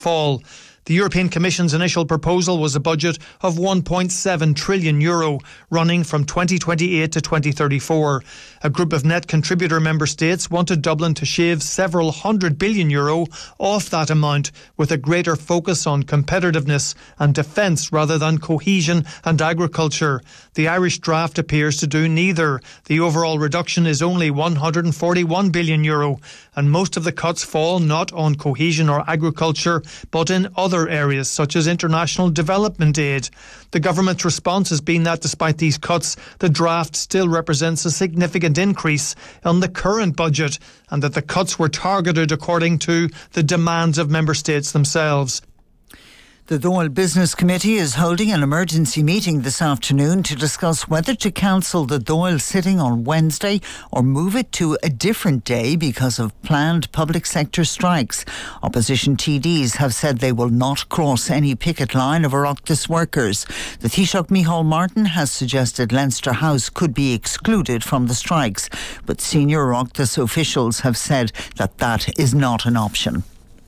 fall. The European Commission's initial proposal was a budget of €1.7 trillion, running from 2028 to 2034. A group of net contributor member states wanted Dublin to shave several €100 billion off that amount, with a greater focus on competitiveness and defence rather than cohesion and agriculture. The Irish draft appears to do neither. The overall reduction is only €141 billion, and most of the cuts fall not on cohesion or agriculture, but in other areas such as international development aid. The government's response has been that despite these cuts, the draft still represents a significant increase on the current budget, and that the cuts were targeted according to the demands of member states themselves. The Dáil Business Committee is holding an emergency meeting this afternoon to discuss whether to cancel the Dáil sitting on Wednesday or move it to a different day because of planned public sector strikes. Opposition TDs have said they will not cross any picket line of Oireachtas workers. The Taoiseach Micheál Martin has suggested Leinster House could be excluded from the strikes, but senior Oireachtas officials have said that that is not an option.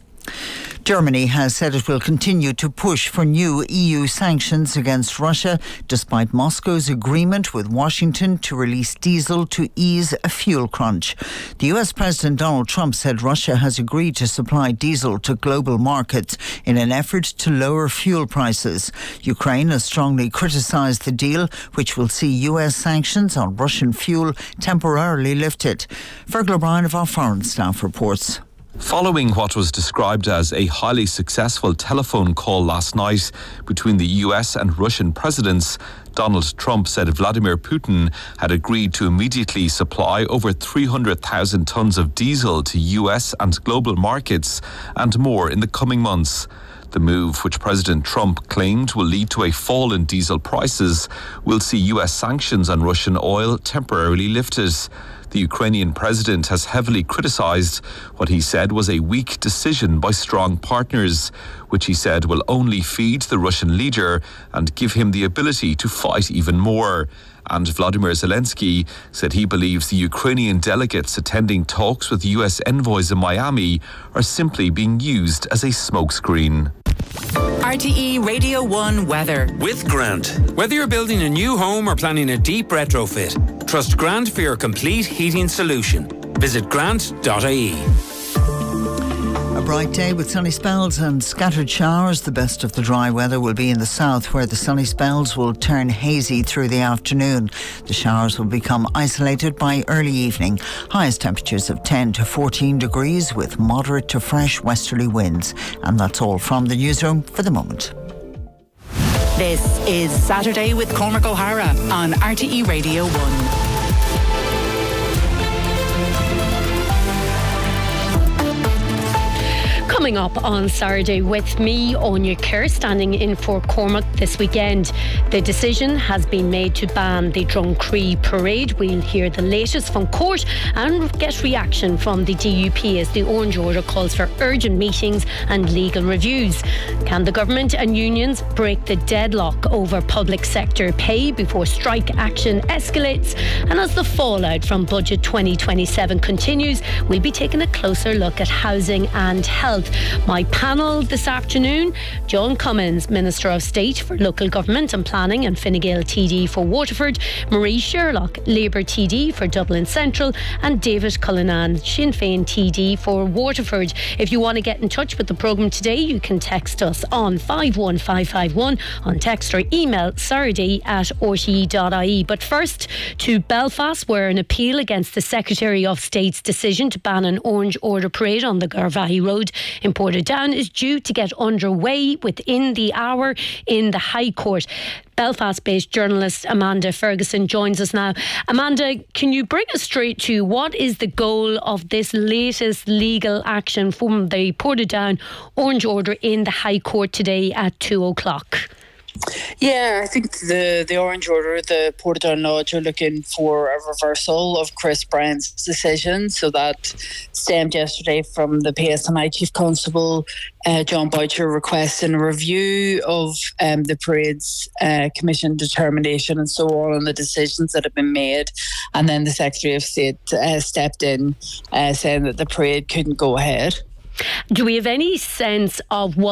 Germany has said it will continue to push for new EU sanctions against Russia, despite Moscow's agreement with Washington to release diesel to ease a fuel crunch. The US President Donald Trump said Russia has agreed to supply diesel to global markets in an effort to lower fuel prices. Ukraine has strongly criticised the deal, which will see US sanctions on Russian fuel temporarily lifted. Fergal O'Brien of our Foreign Staff reports. Following what was described as a highly successful telephone call last night between the US and Russian presidents, Donald Trump said Vladimir Putin had agreed to immediately supply over 300,000 tonnes of diesel to US and global markets and more in the coming months. The move, which President Trump claimed will lead to a fall in diesel prices, will see US sanctions on Russian oil temporarily lifted. The Ukrainian president has heavily criticised what he said was a weak decision by strong partners, which he said will only feed the Russian leader and give him the ability to fight even more. And Vladimir Zelensky said he believes the Ukrainian delegates attending talks with US envoys in Miami are simply being used as a smokescreen. RTE Radio 1 weather. With Grant. Whether you're building a new home or planning a deep retrofit, trust Grant for your complete heating solution. Visit grant.ie. A bright day with sunny spells and scattered showers. The best of the dry weather will be in the south, where the sunny spells will turn hazy through the afternoon. The showers will become isolated by early evening. Highest temperatures of 10 to 14 degrees with moderate to fresh westerly winds. And that's all from the newsroom for the moment. This is Saturday with Cormac O'Hara on RTE Radio 1. Coming up on Saturday with me, Anya Kerr, standing in for Cormac this weekend. The decision has been made to ban the Drumcree parade. We'll hear the latest from court and get reaction from the DUP as the Orange Order calls for urgent meetings and legal reviews. Can the government and unions break the deadlock over public sector pay before strike action escalates? And as the fallout from Budget 2027 continues, we'll be taking a closer look at housing and health. My panel this afternoon: John Cummins, Minister of State for Local Government and Planning and Fine Gael TD for Waterford, Marie Sherlock, Labour TD for Dublin Central, and David Cullinan, Sinn Féin TD for Waterford. If you want to get in touch with the programme today, you can text us on 51551 on text or email sardi@rte.ie. But first to Belfast, where an appeal against the Secretary of State's decision to ban an Orange Order parade on the Garvaghey Road in Portadown is due to get underway within the hour in the High Court. Belfast-based journalist Amanda Ferguson joins us now. Amanda, can you bring us straight to what is the goal of this latest legal action from the Portadown Orange Order in the High Court today at 2 o'clock? Yeah, I think the Orange Order, the Portadown Lodge, are looking for a reversal of Chris Bryan's decision. So that stemmed yesterday from the PSNI Chief Constable John Boucher requesting a review of the parade's commission determination and so on the decisions that have been made. And then the Secretary of State stepped in saying that the parade couldn't go ahead. Do we have any sense of what